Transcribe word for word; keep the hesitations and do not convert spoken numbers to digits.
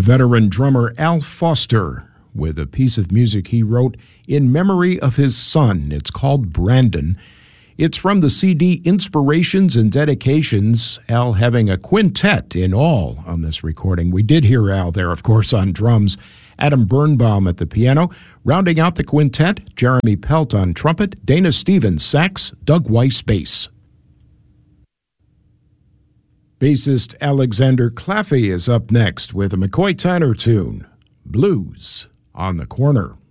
veteran drummer Al Foster with a piece of music he wrote in memory of his son. It's called Brandon. It's from the C D Inspirations and Dedications, Al having a quintet in all on this recording. We did hear Al there, of course, on drums, Adam Birnbaum at the piano. Rounding out the quintet, Jeremy Pelt on trumpet, Dana Stevens sax, Doug Weiss bass. Bassist Alexander Claffey is up next with a McCoy Tyner tune, Blues on the Corner.